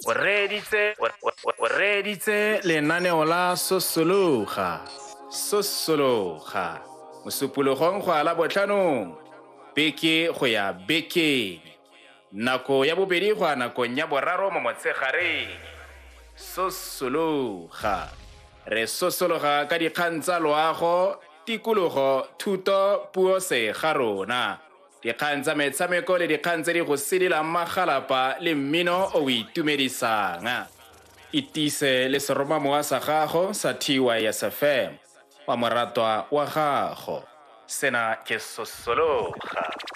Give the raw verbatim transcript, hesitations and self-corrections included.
o reditse o reditse lenaneo la sosologa sosologa mosupologong go ala botlhanong beke go ya bekeng nako ya bobedi go a nakong ya boraro mo motshegareng sosologa re sosologa ka dikgang tsa loago tikologo thuto puo se ga rona dikgang tsa metshameko le dikgang tse di go sedilang magalapa le mmino o o itumedisang itise le seromamowa sa gago sa T Y S F M wa moratwa wa gago sena ke sosologa.